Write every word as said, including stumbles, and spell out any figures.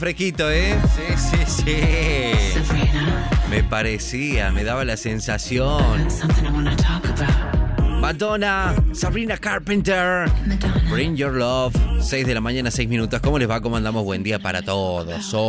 Fresquito, ¿eh? Sí, sí, sí. Me parecía, me daba la sensación. Madonna, Sabrina Carpenter, Bring Your Love. seis de la mañana, seis minutos. ¿Cómo les va? ¿Cómo andamos? Buen día para todos.